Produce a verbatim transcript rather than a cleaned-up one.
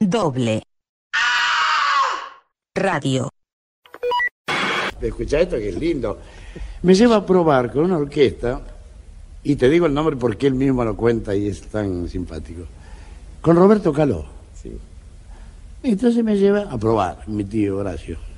Doble radio. Escucha esto que es lindo. Me lleva a probar con una orquesta, y te digo el nombre porque él mismo lo cuenta y es tan simpático, con Roberto Caló. Sí. Entonces me lleva a probar, mi tío Horacio.